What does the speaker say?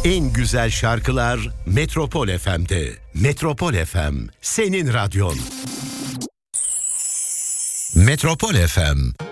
En güzel şarkılar Metropol FM'de. Metropol FM, senin radyon. Metropol FM.